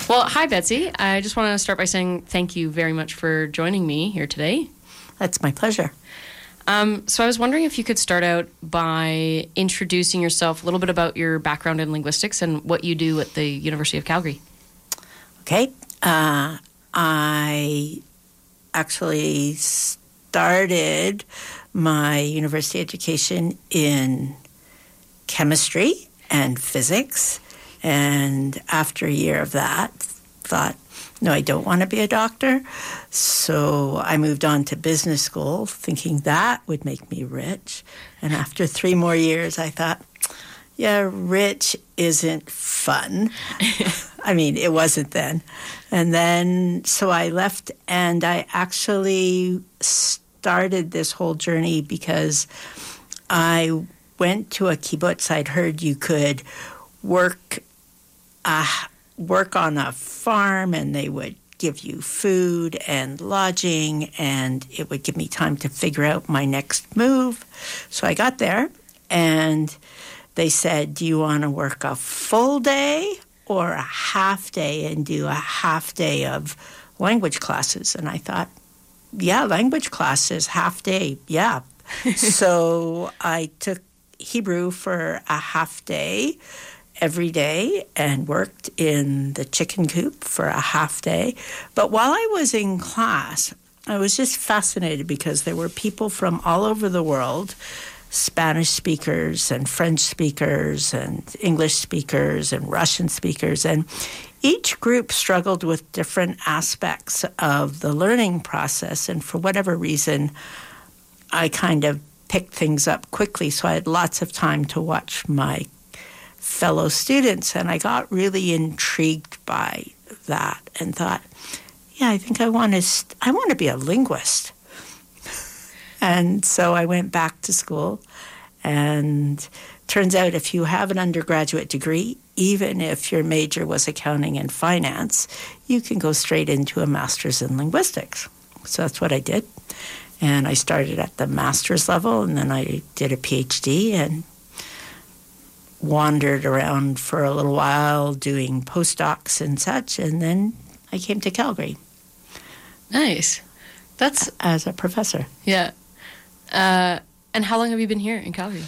Well, hi, Betsy. I just want to start by saying thank you very much for joining me here today. That's my pleasure. So I was wondering if you could start out by introducing yourself, a little bit about your background in linguistics and what you do at the University of Calgary. Okay. I actually started my university education in chemistry and physics. And after a year of that, thought, no, I don't want to be a doctor. So I moved on to business school, thinking that would make me rich. And after 3 more years, I thought, yeah, rich isn't fun. I mean, it wasn't then. And then, so I left, and I actually started this whole journey because I went to a kibbutz. I'd heard you could work on a farm, and they would give you food and lodging, and it would give me time to figure out my next move. So I got there, and they said, do you want to work a full day or a half day and do a half day of language classes? And I thought, yeah, language classes, half day, yeah. So I took Hebrew for a half day every day and worked in the chicken coop for a half day. But while I was in class, I was just fascinated because there were people from all over the world, Spanish speakers and French speakers and English speakers and Russian speakers. And each group struggled with different aspects of the learning process. And for whatever reason, I kind of picked things up quickly. So I had lots of time to watch my fellow students, and I got really intrigued by that and thought, yeah, I think I want to be a linguist. And so I went back to school, and turns out if you have an undergraduate degree, even if your major was accounting and finance, you can go straight into a master's in linguistics. So that's what I did. And I started at the master's level, and then I did a PhD and wandered around for a little while doing postdocs and such, and then I came to Calgary. Nice. That's as a professor. Yeah. And how long have you been here in Calgary?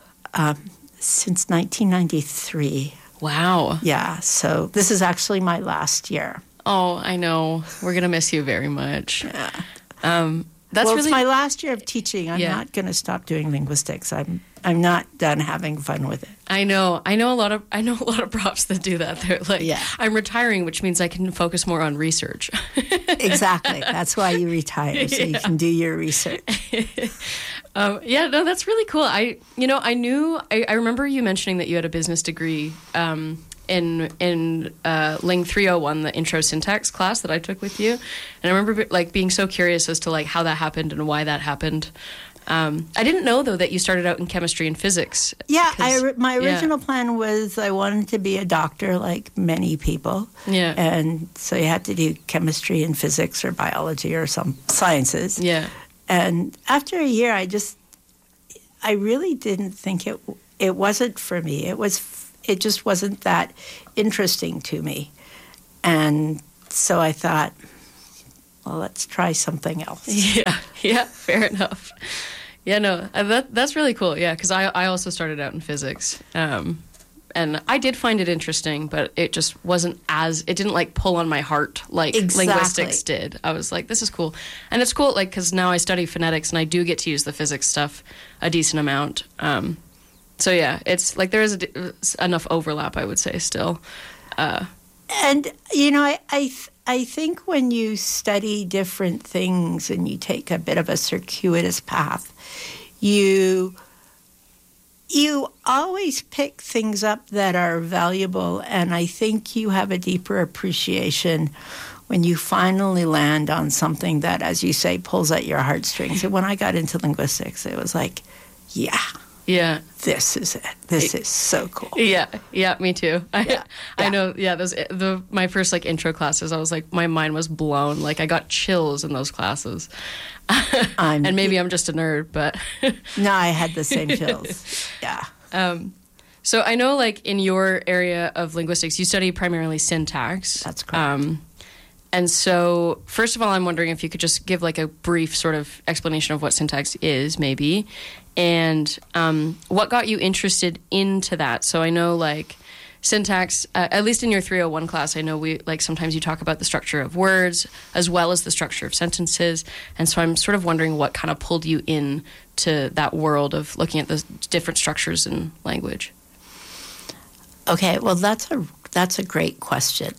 Since 1993. Wow. Yeah, so this is actually my last year. Oh, I know. We're going to miss you very much. Yeah. It's my last year of teaching. I'm not going to stop doing linguistics. I'm not done having fun with it. I know a lot of profs that do that. They're like, yeah. I'm retiring, which means I can focus more on research. Exactly. That's why you retire, so you can do your research. That's really cool. I remember you mentioning that you had a business degree in Ling 301, the intro syntax class that I took with you. And I remember being so curious as to how that happened and why that happened. I didn't know, though, that you started out in chemistry and physics. Yeah, my original plan was I wanted to be a doctor like many people. Yeah. And so you had to do chemistry and physics or biology or some sciences. Yeah. And after a year, I really didn't think it wasn't for me. It just wasn't that interesting to me. And so I thought, well, let's try something else. Yeah, fair enough. Yeah, no, that's really cool. Yeah, because I also started out in physics. And I did find it interesting, but it just it didn't pull on my heart like linguistics did. I was like, this is cool. And it's cool, because now I study phonetics and I do get to use the physics stuff a decent amount. So yeah, it's there is enough overlap, I would say, still. And, I think when you study different things and you take a bit of a circuitous path, you always pick things up that are valuable, and I think you have a deeper appreciation when you finally land on something that, as you say, pulls at your heartstrings. And when I got into linguistics, it was like, yeah, this is it. This is so cool. Yeah, me too. I know. Yeah, my first intro classes, I was my mind was blown. I got chills in those classes. And maybe I'm just a nerd, but no, I had the same chills. Yeah. So I know, like, in your area of linguistics, you study primarily syntax. That's correct. And so, first of all, I'm wondering if you could just give, like, a brief sort of explanation of what syntax is, maybe, and what got you interested into that. So I know, like, syntax, at least in your 301 class, I know sometimes you talk about the structure of words as well as the structure of sentences. And so I'm sort of wondering what kind of pulled you in to that world of looking at the different structures in language. Okay, well, that's a great question.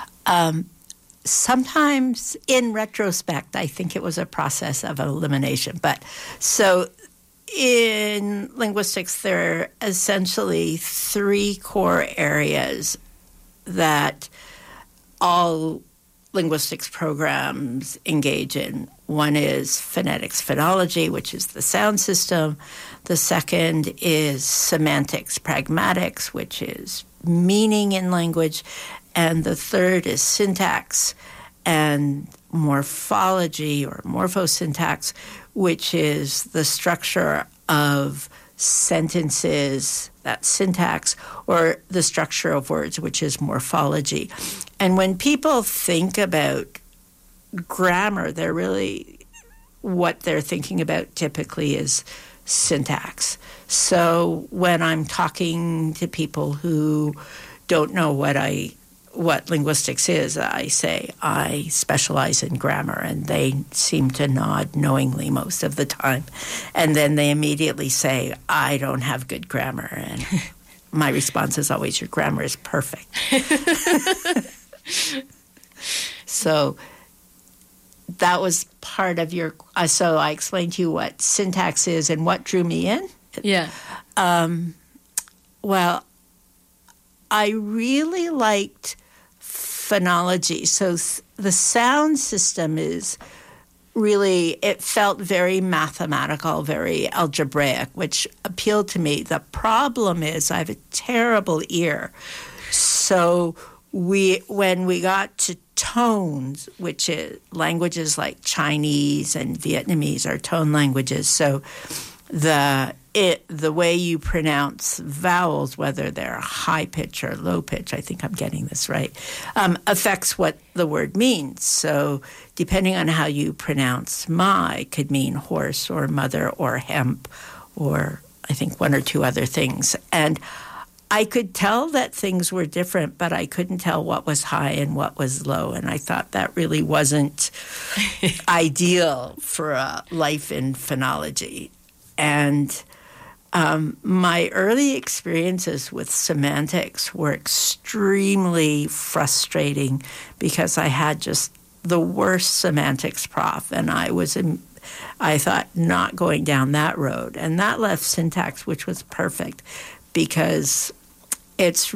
Sometimes, in retrospect, I think it was a process of elimination. But so in linguistics, there are essentially three core areas that all linguistics programs engage in. One is phonetics phonology, which is the sound system. The second is semantics pragmatics, which is meaning in language. And the third is syntax and morphology or morphosyntax, which is the structure of sentences, that's syntax, or the structure of words, which is morphology. And when people think about grammar, what they're thinking about typically is syntax. So when I'm talking to people who don't know what linguistics is, I say I specialize in grammar, and they seem to nod knowingly most of the time. And then they immediately say, I don't have good grammar. And my response is always, your grammar is perfect. So that was part of your... so I explained to you what syntax is and what drew me in. Yeah. Well, I really liked phonology. So the sound system is really, it felt very mathematical, very algebraic, which appealed to me. The problem is I have a terrible ear. So when we got to tones, which is languages like Chinese and Vietnamese are tone languages. So the way you pronounce vowels, whether they're high pitch or low pitch, I think I'm getting this right, affects what the word means. So depending on how you pronounce my could mean horse or mother or hemp or I think one or two other things. And I could tell that things were different, but I couldn't tell what was high and what was low. And I thought that really wasn't ideal for a life in phonology. And my early experiences with semantics were extremely frustrating because I had just the worst semantics prof, and I thought not going down that road. And that left syntax, which was perfect because it's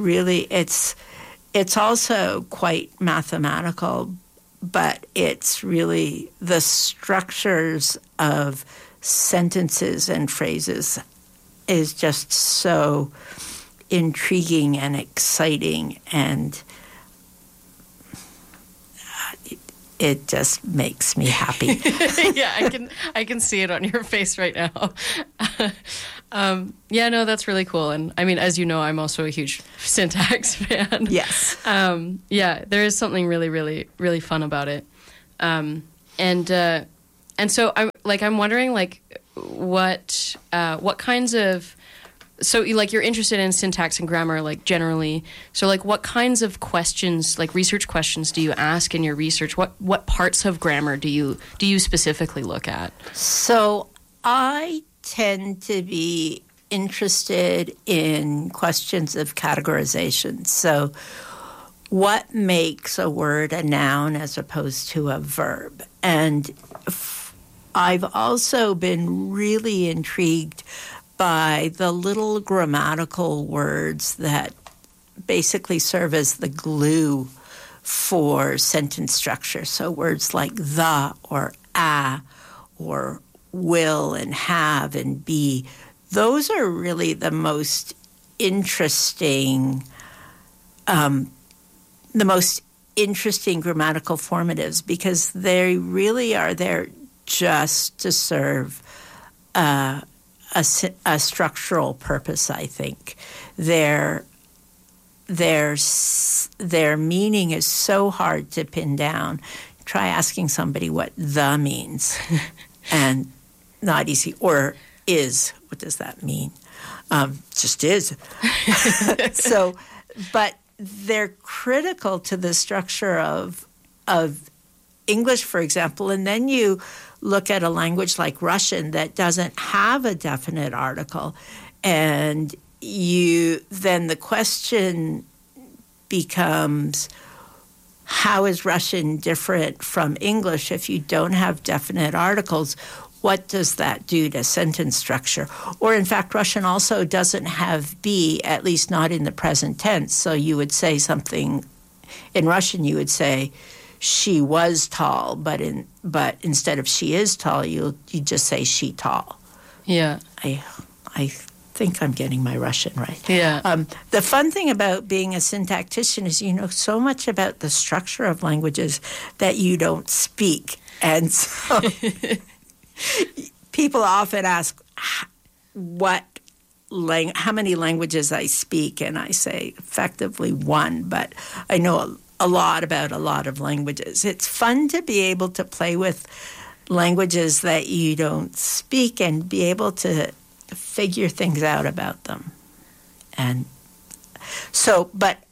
also quite mathematical, but it's really the structures of sentences and phrases is just so intriguing and exciting, and it just makes me happy. Yeah, I can see it on your face right now. Yeah, no, that's really cool. And I mean, as you know, I'm also a huge syntax fan. Yes. Yeah, there is something really, really, really fun about it. And so I'm wondering what kinds of, so you're interested in syntax and grammar, like generally. So what kinds of questions, like research questions, do you ask in your research? What parts of grammar do you specifically look at? So I tend to be interested in questions of categorization. So what makes a word a noun as opposed to a verb? And I've also been really intrigued by the little grammatical words that basically serve as the glue for sentence structure. So words like the or a or will and have and be, those are really the most interesting grammatical formatives because they really are there just to serve a a structural purpose, I think. Their meaning is so hard to pin down. Try asking somebody what the means, and not easy. Or is, what does that mean? Just is. So, but they're critical to the structure of English, for example, and then you look at a language like Russian that doesn't have a definite article, and then the question becomes, how is Russian different from English if you don't have definite articles? What does that do to sentence structure? Or, in fact, Russian also doesn't have be, at least not in the present tense. So you would say something in Russian, you would say, she was tall, but instead of she is tall, you just say she tall. Yeah. I think I'm getting my Russian right. Yeah. The fun thing about being a syntactician is you know so much about the structure of languages that you don't speak. And so people often ask how many languages I speak, and I say effectively one, but I know a lot about a lot of languages. It's fun to be able to play with languages that you don't speak and be able to figure things out about them. And so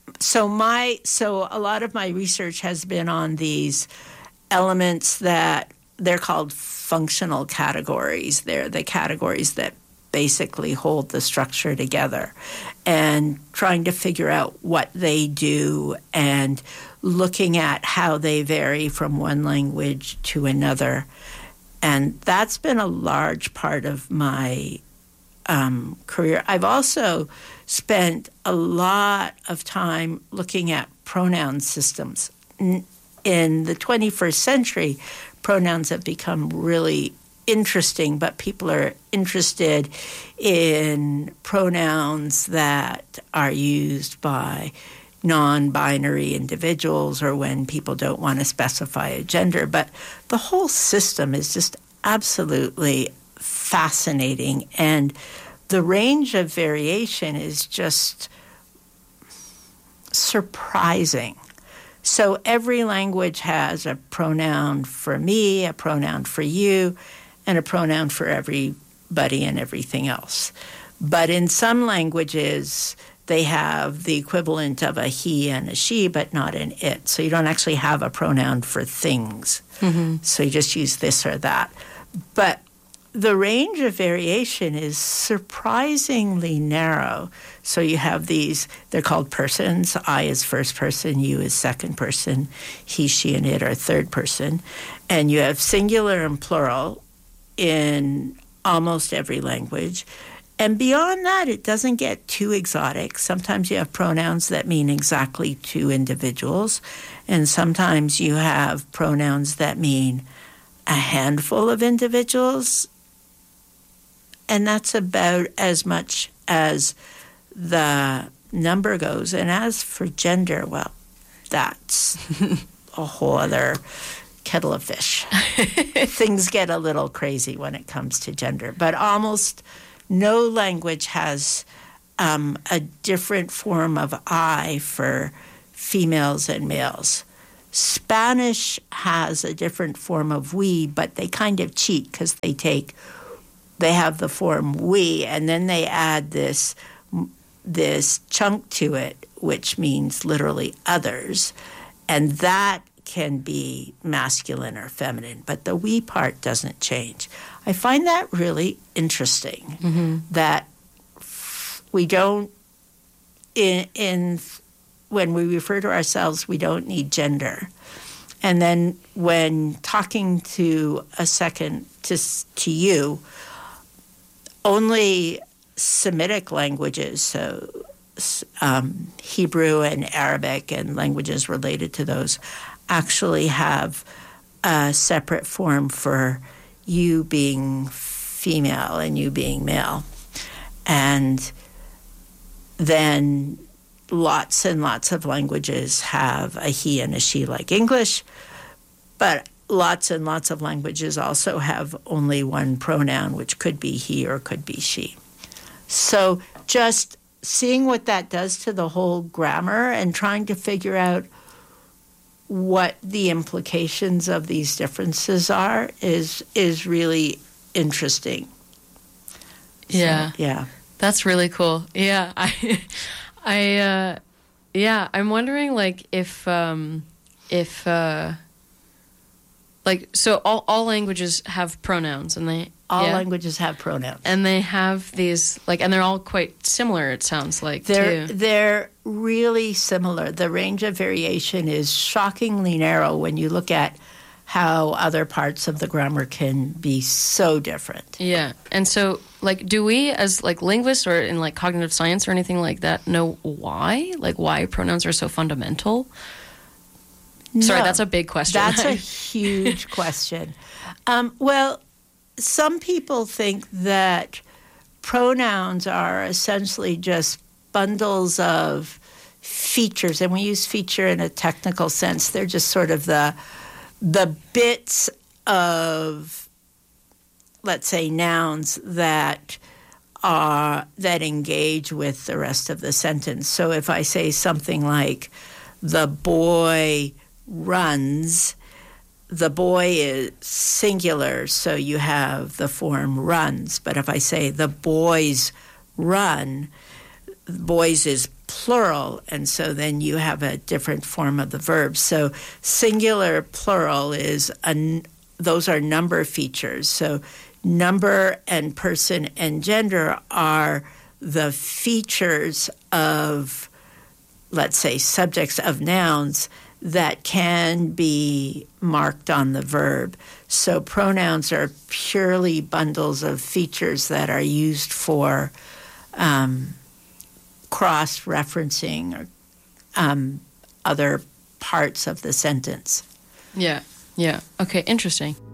a lot of my research has been on these elements that they're called functional categories. They're the categories that basically hold the structure together, and trying to figure out what they do and looking at how they vary from one language to another. And that's been a large part of my career. I've also spent a lot of time looking at pronoun systems. In the 21st century, pronouns have become really interesting, but people are interested in pronouns that are used by non-binary individuals or when people don't want to specify a gender. But the whole system is just absolutely fascinating, and the range of variation is just surprising. So every language has a pronoun for me, a pronoun for you, and a pronoun for everybody and everything else. But in some languages, they have the equivalent of a he and a she, but not an it. So you don't actually have a pronoun for things. Mm-hmm. So you just use this or that. But the range of variation is surprisingly narrow. So you have these, they're called persons. I is first person, you is second person, he, she, and it are third person. And you have singular and plural in almost every language. And beyond that, it doesn't get too exotic. Sometimes you have pronouns that mean exactly two individuals, and sometimes you have pronouns that mean a handful of individuals, and that's about as much as the number goes. And as for gender, well, that's a whole other kettle of fish. Things get a little crazy when it comes to gender, but almost no language has a different form of I for females and males. Spanish has a different form of we, but they kind of cheat because they have the form we, and then they add this chunk to it, which means literally others, and that can be masculine or feminine, but the we part doesn't change. I find that really interesting, mm-hmm. that we don't, when we refer to ourselves, we don't need gender. And then when talking to to you, only Semitic languages, so Hebrew and Arabic and languages related to those, actually have a separate form for you being female and you being male. And then lots and lots of languages have a he and a she like English, but lots and lots of languages also have only one pronoun, which could be he or could be she. So just seeing what that does to the whole grammar and trying to figure out what the implications of these differences are is really interesting. Yeah. So, yeah. That's really cool. Yeah. I'm wondering like if like, so all languages have pronouns, and all languages have pronouns. And they have these, like, and they're all quite similar, it sounds like, too. They're really similar. The range of variation is shockingly narrow when you look at how other parts of the grammar can be so different. Yeah. And so, like, do we as, like, linguists or in, like, cognitive science or anything like that know why? Like, why pronouns are so fundamental? No, sorry, that's a big question. That's a huge question. Well, some people think that pronouns are essentially just bundles of features, and we use feature in a technical sense. They're just sort of the bits of, let's say, nouns that engage with the rest of the sentence. So if I say something like, the boy runs, the boy is singular, so you have the form runs. But if I say the boys run, boys is plural, and so then you have a different form of the verb. So singular, plural is those are number features. So number and person and gender are the features of, let's say, subjects of nouns that can be marked on the verb. So pronouns are purely bundles of features that are used for cross-referencing or other parts of the sentence. Yeah. Okay, interesting.